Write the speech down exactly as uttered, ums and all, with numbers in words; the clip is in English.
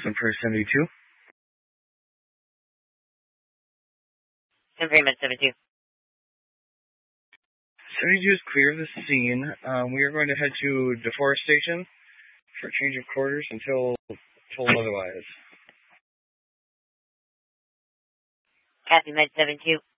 Empress seventy-two. Agreement seventy-two. seventy-two is clear of the scene. Um, we are going to head to deforestation for change of quarters until told otherwise. Copy, Med seventy-two.